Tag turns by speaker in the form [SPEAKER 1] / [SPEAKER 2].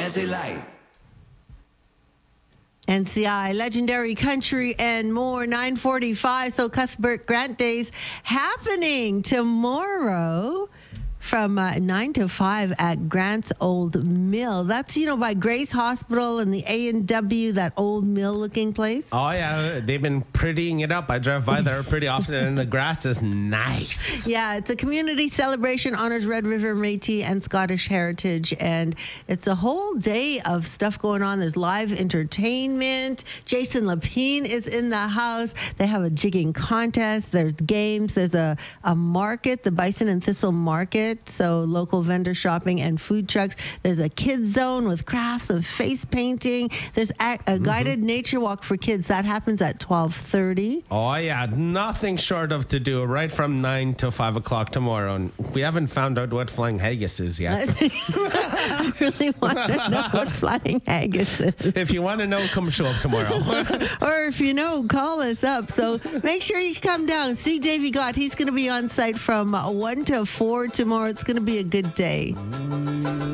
[SPEAKER 1] Jazzy Light.
[SPEAKER 2] NCI, Legendary Country, and more. 9:45. So Cuthbert Grant Days happening tomorrow from 9 to 5 at Grant's Old Mill. That's, by Grace Hospital and the A&W, that old mill-looking place.
[SPEAKER 3] Oh, yeah. They've been prettying it up. I drive by there pretty often, and the grass is nice.
[SPEAKER 2] Yeah, it's a community celebration, honors Red River Métis and Scottish heritage, and it's a whole day of stuff going on. There's live entertainment. Jason Lapine is in the house. They have a jigging contest. There's games. There's a market, the Bison and Thistle Market, so local vendor shopping and food trucks. There's a kids zone with crafts of face painting. There's a guided nature walk for kids. That happens at 12:30.
[SPEAKER 3] Oh, yeah. Nothing short of to do right from 9 to 5 o'clock tomorrow. And we haven't found out what flying haggis is yet.
[SPEAKER 2] I really want to know what flying haggis is.
[SPEAKER 3] If you want to know, come show up tomorrow.
[SPEAKER 2] Or if you know, call us up. So make sure you come down. See Davey Gott. He's going to be on site from 1 to 4 tomorrow. It's going to be a good day.